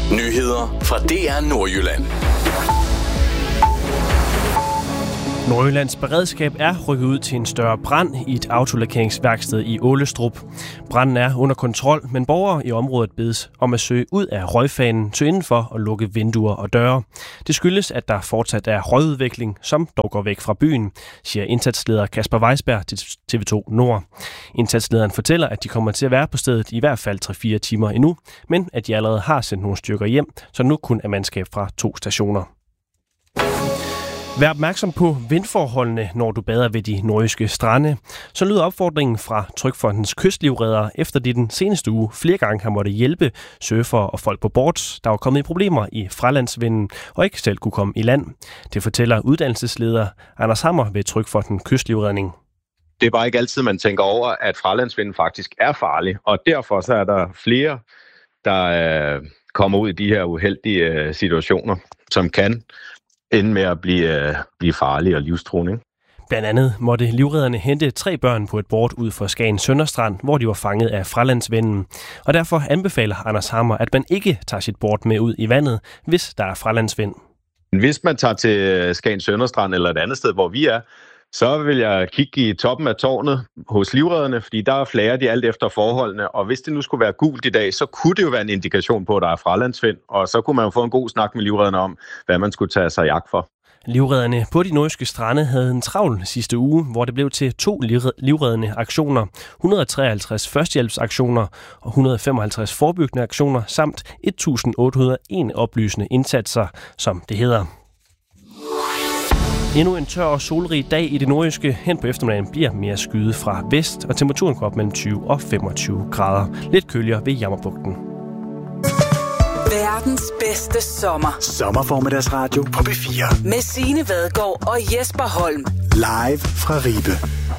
Nyheder fra DR Nordjylland. Nordjyllands beredskab er rykket ud til en større brand i et autolakeringsværksted i Ålestrup. Branden er under kontrol, men borgere i området bedes om at søge ud af røgfanen, søge indenfor og lukke vinduer og døre. Det skyldes, at der fortsat er røgudvikling, som dog går væk fra byen, siger indsatsleder Kasper Weisberg til TV2 Nord. Indsatslederen fortæller, at de kommer til at være på stedet i hvert fald 3-4 timer endnu, men at de allerede har sendt nogle styrker hjem, så nu kun er mandskab fra 2 stationer. Vær opmærksom på vindforholdene, når du bader ved de nordjyske strande. Så lyder opfordringen fra Trygfondens kystlivreddere, efter de den seneste uge flere gange har måttet hjælpe surfere og folk på boards, der var kommet i problemer i fralandsvinden og ikke selv kunne komme i land. Det fortæller uddannelsesleder Anders Hammer ved Trygfonden Kystlivredning. Det er bare ikke altid, man tænker over, at fralandsvinden faktisk er farlig, og derfor så er der flere, der kommer ud i de her uheldige situationer, som kan ende med at blive farlige og livstruende. Blandt andet måtte livredderne hente 3 børn på et board ud for Skagen Sønderstrand, hvor de var fanget af fralandsvinden. Og derfor anbefaler Anders Hammer, at man ikke tager sit board med ud i vandet, hvis der er fralandsvind. Hvis man tager til Skagen Sønderstrand eller et andet sted, hvor vi er, så vil jeg kigge i toppen af tårnet hos livredderne, fordi der flager de alt efter forholdene. Og hvis det nu skulle være gult i dag, så kunne det jo være en indikation på, at der er fralandsvind. Og så kunne man jo få en god snak med livredderne om, hvad man skulle tage sig jagt for. Livredderne på de nordjyske strande havde en travl sidste uge, hvor det blev til 2 livreddende aktioner, 153 førstehjælpsaktioner og 155 forebyggende aktioner, samt 1.801 oplysende indsatser, som det hedder. Endnu en tør og solrig dag i det nordjyske. Hen på eftermiddagen bliver mere skyet fra vest, og temperaturen går op mellem 20 og 25 grader. Lidt køligere ved Jammerbugten. Verdens bedste sommer. Sommerformiddagsradio på P4. Med Signe Vadgaard og Jesper Holm. Live fra Ribe.